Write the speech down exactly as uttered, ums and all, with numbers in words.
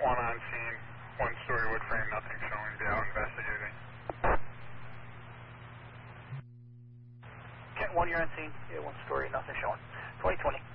One on scene, one story wood frame, nothing showing, be out investigating. Kent one, you're on scene, yeah, one story, nothing showing. twenty twenty.